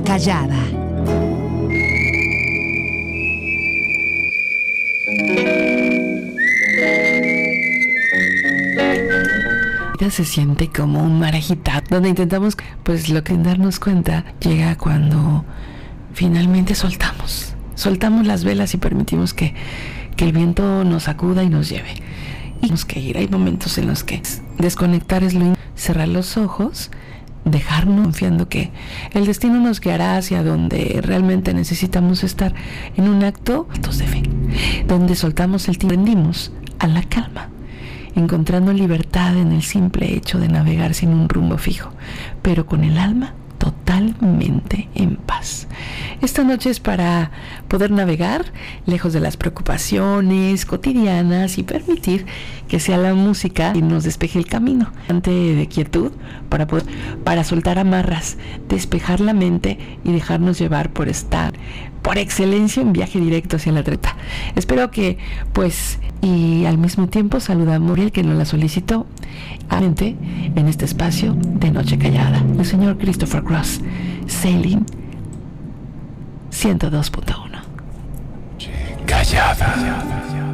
Callada. Se siente como un mar agitado, donde intentamos, pues lo que darnos cuenta llega cuando finalmente soltamos las velas y permitimos que el viento nos sacuda y nos lleve. Y tenemos que ir, hay momentos en los que desconectar es lo cerrar los ojos, dejarnos confiando que el destino nos guiará hacia donde realmente necesitamos estar, en un acto de fe, donde soltamos el tiempo, rendimos a la calma, encontrando libertad en el simple hecho de navegar sin un rumbo fijo, pero con el alma totalmente en paz. Esta noche es para poder navegar lejos de las preocupaciones cotidianas y permitir que sea la música que nos despeje el camino de quietud para soltar amarras, despejar la mente y dejarnos llevar por estar por excelencia un viaje directo hacia la treta. Espero que y al mismo tiempo saludamos a el que nos la solicitó en este espacio de Noche Callada, el señor Christopher Cross, Sailing 102.1. Callada.